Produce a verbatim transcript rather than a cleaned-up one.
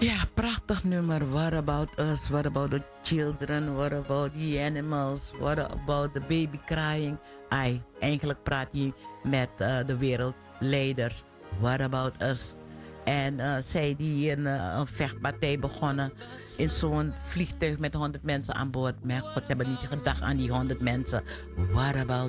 Ja, prachtig nummer. What about us? What about the children? What about the animals? What about the baby crying? Ai, eigenlijk praat hij met uh, de wereldleiders. What about us? En uh, zij die een, uh, een vechtpartij begonnen in zo'n vliegtuig met honderd mensen aan boord. Mijn god, ze hebben niet gedacht aan die honderd mensen. What about